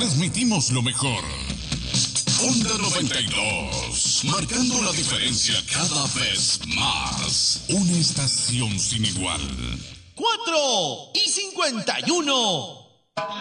transmitimos lo mejor. Onda 92, marcando la diferencia cada vez más. Una estación sin igual. 4:51.